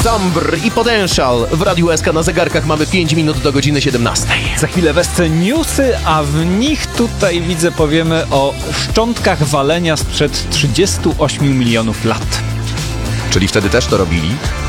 Sombr i Potential w Radiu SK. Na zegarkach mamy 5 minut do godziny 17. Za chwilę Wesce newsy, a w nich tutaj widzę powiemy o szczątkach walenia sprzed 38 milionów lat. Czyli wtedy też to robili?